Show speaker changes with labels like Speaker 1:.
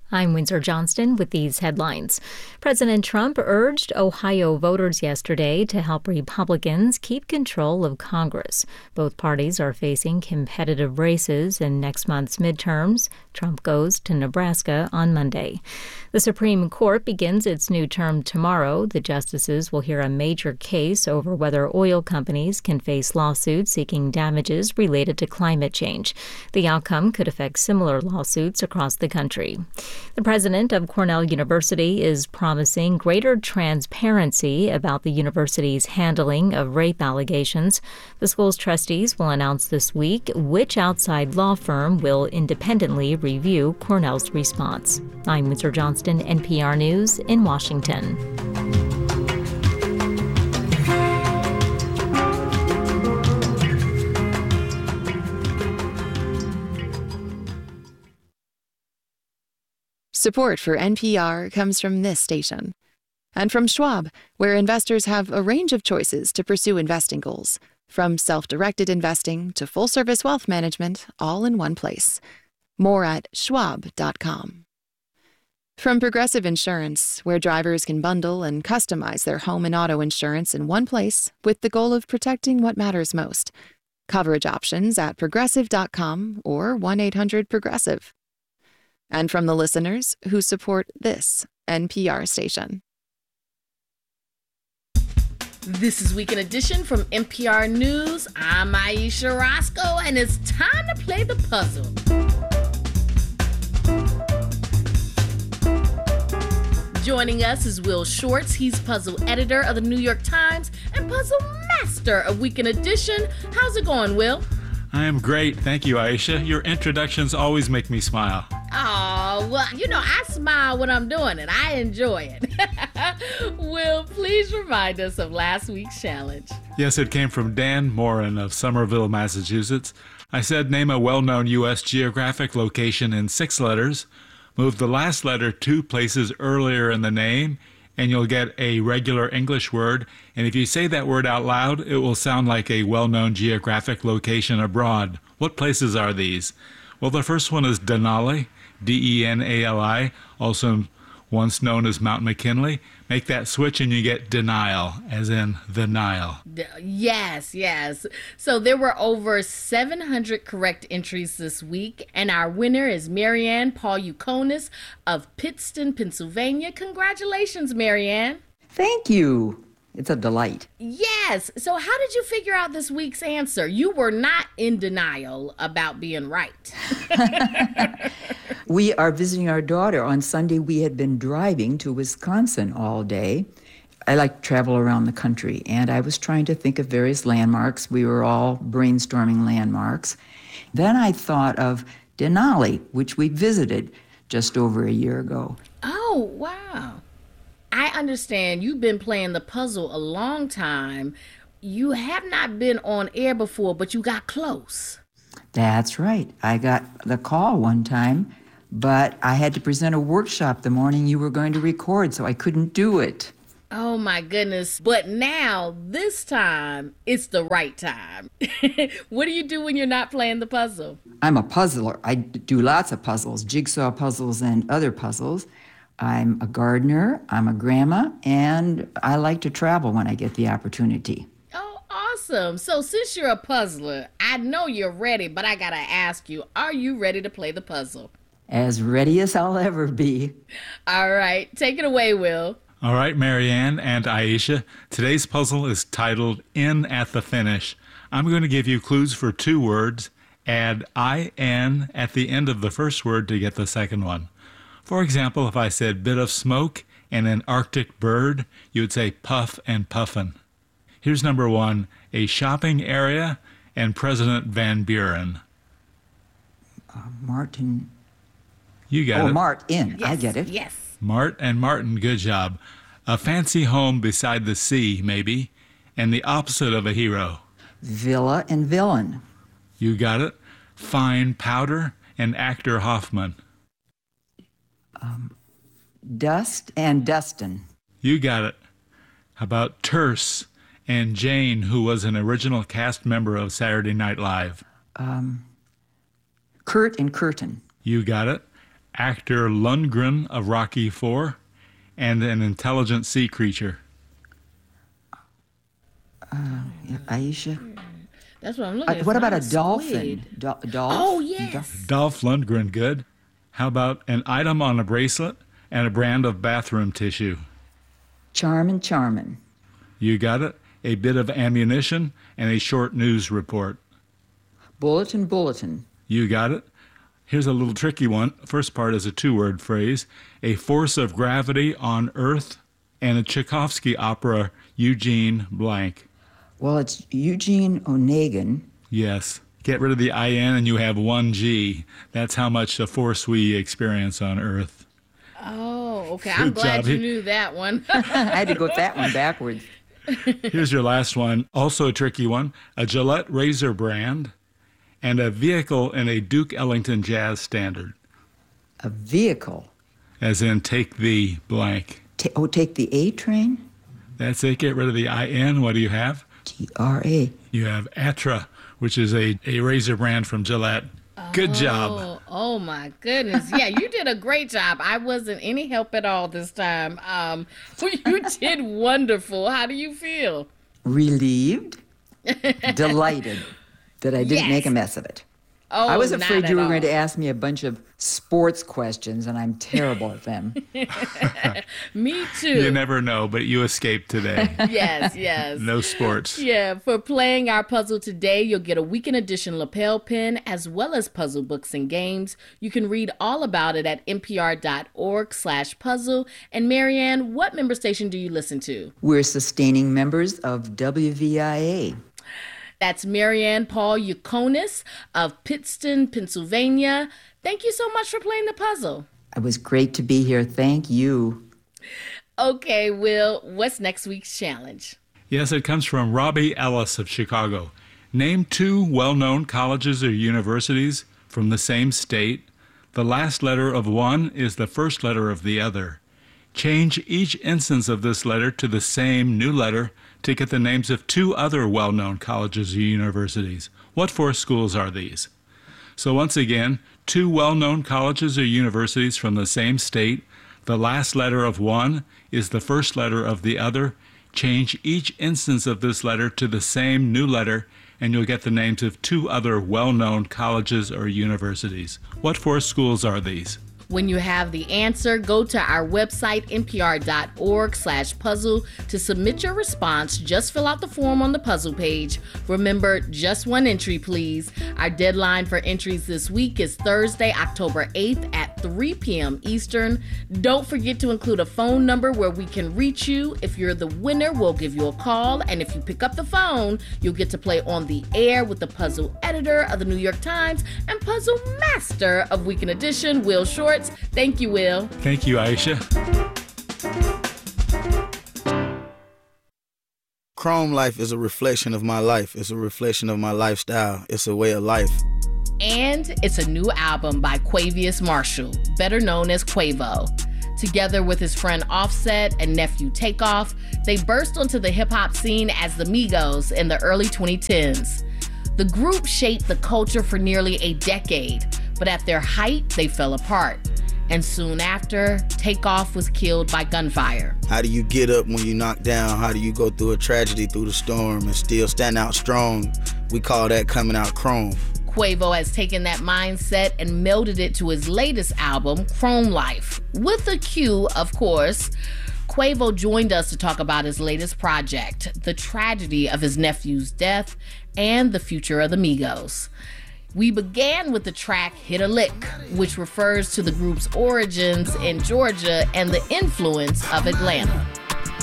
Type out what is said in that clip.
Speaker 1: I'm Windsor Johnston with these headlines. President Trump urged Ohio voters yesterday to help Republicans keep control of Congress. Both parties are facing competitive races in next month's midterms. Trump goes to Nebraska on Monday. The Supreme Court begins its new term tomorrow. The justices will hear a major case over whether oil companies can face lawsuits seeking damages related to climate change. The outcome could affect similar lawsuits across the country. The president of Cornell University is promising greater transparency about the university's handling of rape allegations. The school's trustees will announce this week which outside law firm will independently review Cornell's response. I'm Windsor Johnston, NPR News in Washington.
Speaker 2: Support for NPR comes from this station. And from Schwab, where investors have a range of choices to pursue investing goals. From self-directed investing to full-service wealth management, all in one place. More at schwab.com. From Progressive Insurance, where drivers can bundle and customize their home and auto insurance in one place with the goal of protecting what matters most. Coverage options at progressive.com or 1-800-PROGRESSIVE. And from the listeners who support this NPR station.
Speaker 3: This is Weekend Edition from NPR News. I'm Aisha Roscoe, and it's time to play the puzzle. Joining us is Will Shortz. He's puzzle editor of the New York Times and puzzle master of Weekend Edition. How's it going, Will?
Speaker 4: I am great. Thank you, Aisha. Your introductions always make me smile.
Speaker 3: Oh, well, I smile when I'm doing it. I enjoy it. Will, please remind us of last week's challenge.
Speaker 4: Yes, it came from Dan Morin of Somerville, Massachusetts. I said name a well-known U.S. geographic location in 6 letters. Move the last letter 2 places earlier in the name, and you'll get a regular English word. And if you say that word out loud, it will sound like a well-known geographic location abroad. What places are these? Well, the first one is Denali, D-E-N-A-L-I, also once known as Mount McKinley. Make that switch and you get denial, as in the Nile.
Speaker 3: Yes. So there were over 700 correct entries this week, and our winner is Marianne Paul-Yukonis of Pittston, Pennsylvania. Congratulations, Marianne.
Speaker 5: Thank you. It's a delight.
Speaker 3: Yes. So how did you figure out this week's answer? You were not in denial about being right.
Speaker 5: We are visiting our daughter. On Sunday, we had been driving to Wisconsin all day. I like to travel around the country, and I was trying to think of various landmarks. We were all brainstorming landmarks. Then I thought of Denali, which we visited just over a year ago.
Speaker 3: Oh, wow. I understand you've been playing the puzzle a long time. You have not been on air before, but you got close.
Speaker 5: That's right. I got the call one time, but I had to present a workshop the morning you were going to record, so I couldn't do it.
Speaker 3: Oh, my goodness. But now, this time, it's the right time. What do you do when you're not playing the puzzle?
Speaker 5: I'm a puzzler. I do lots of puzzles, jigsaw puzzles and other puzzles. I'm a gardener, I'm a grandma, and I like to travel when I get the opportunity.
Speaker 3: Oh, awesome. So since you're a puzzler, I know you're ready, but I gotta ask you, are you ready to play the puzzle?
Speaker 5: As ready as I'll ever be.
Speaker 3: All right, take it away, Will.
Speaker 4: All right, Marianne and Aisha, today's puzzle is titled In at the Finish. I'm going to give you clues for 2 words. Add I-N at the end of the first word to get the second one. For example, if I said bit of smoke and an Arctic bird, you would say puff and puffin. Here's number 1, a shopping area and President Van Buren.
Speaker 5: Martin.
Speaker 4: You got it.
Speaker 5: Oh, Martin.
Speaker 3: Yes,
Speaker 5: I get it.
Speaker 3: Yes.
Speaker 4: Mart and Martin, good job. A fancy home beside the sea, maybe, and the opposite of a hero.
Speaker 5: Villa and villain.
Speaker 4: You got it. Fine powder and actor Hoffman.
Speaker 5: Dust and Dustin.
Speaker 4: You got it. How about Terse and Jane, who was an original cast member of Saturday Night Live?
Speaker 5: Kurt and Curtin.
Speaker 4: You got it. actor Lundgren of Rocky IV, and an intelligent sea creature.
Speaker 5: Aisha?
Speaker 3: That's what I'm looking at.
Speaker 5: What about a
Speaker 3: It's
Speaker 5: dolphin?
Speaker 3: squid. Oh, yes.
Speaker 4: Dolph Lundgren, good. How about an item on a bracelet and a brand of bathroom tissue?
Speaker 5: Charmin.
Speaker 4: You got it. A bit of ammunition and a short news report.
Speaker 5: Bulletin.
Speaker 4: You got it. Here's a little tricky one. First part is a two-word phrase. A force of gravity on Earth, and a Tchaikovsky opera, Eugene blank.
Speaker 5: Well, it's Eugene Onegin.
Speaker 4: Yes. Get rid of the IN and you have 1G. That's how much a force we experience on Earth.
Speaker 3: Oh, okay.
Speaker 4: Good
Speaker 3: I'm glad
Speaker 4: job.
Speaker 3: you knew that one.
Speaker 5: I had to go with that one backwards.
Speaker 4: Here's your last one. Also a tricky one. A Gillette razor brand and a vehicle in a Duke Ellington jazz standard.
Speaker 5: A vehicle.
Speaker 4: As in take the blank.
Speaker 5: Take the A train?
Speaker 4: That's it. Get rid of the IN. What do you have?
Speaker 5: TRA.
Speaker 4: You have Atra, which is a razor brand from Gillette. Good job.
Speaker 3: Oh my goodness. Yeah, you did a great job. I wasn't any help at all this time. You did wonderful. How do you feel?
Speaker 5: Relieved. Delighted that I didn't
Speaker 3: Yes.
Speaker 5: make a mess of it.
Speaker 3: Oh,
Speaker 5: I was
Speaker 3: not
Speaker 5: afraid
Speaker 3: at
Speaker 5: you were
Speaker 3: all.
Speaker 5: going to ask me a bunch of sports questions, and I'm terrible at them.
Speaker 3: Me too.
Speaker 4: You never know, but you escaped today.
Speaker 3: Yes.
Speaker 4: No sports.
Speaker 3: Yeah, for playing our puzzle today, you'll get a weekend edition lapel pin as well as puzzle books and games. You can read all about it at npr.org/puzzle. And Marianne, what member station do you listen to?
Speaker 5: We're sustaining members of WVIA.
Speaker 3: That's Marianne Paul Yukonis of Pittston, Pennsylvania. Thank you so much for playing the puzzle.
Speaker 5: It was great to be here. Thank you.
Speaker 3: Okay, Will, what's next week's challenge?
Speaker 4: Yes, it comes from Robbie Ellis of Chicago. Name two well-known colleges or universities from the same state. The last letter of one is the first letter of the other. Change each instance of this letter to the same new letter to get the names of two other well-known colleges or universities. What four schools are these? So once again, two well-known colleges or universities from the same state. The last letter of one is the first letter of the other. Change each instance of this letter to the same new letter, and you'll get the names of two other well-known colleges or universities. What four schools are these?
Speaker 3: When you have the answer, go to our website, npr.org/puzzle, to submit your response. Just fill out the form on the puzzle page. Remember, just one entry, please. Our deadline for entries this week is Thursday, October 8th at 3 p.m. Eastern. Don't forget to include a phone number where we can reach you. If you're the winner, we'll give you a call. And if you pick up the phone, you'll get to play on the air with the puzzle editor of the New York Times and puzzle master of Weekend Edition, Will Shorts. Thank you, Will.
Speaker 4: Thank you, Aisha.
Speaker 6: Chrome Life is a reflection of my life. It's a reflection of my lifestyle. It's a way of life.
Speaker 3: And it's a new album by Quavious Marshall, better known as Quavo. Together with his friend Offset and nephew Takeoff, they burst onto the hip-hop scene as the Migos in the early 2010s. The group shaped the culture for nearly a decade, but at their height, they fell apart. And soon after, Takeoff was killed by gunfire.
Speaker 6: How do you get up when you knock down? How do you go through a tragedy, through the storm, and still stand out strong? We call that coming out chrome.
Speaker 3: Quavo has taken that mindset and melded it to his latest album, Chrome Life. With a cue, of course. Quavo joined us to talk about his latest project, the tragedy of his nephew's death, and the future of the Migos. We began with the track Hit a Lick, which refers to the group's origins in Georgia and the influence of Atlanta.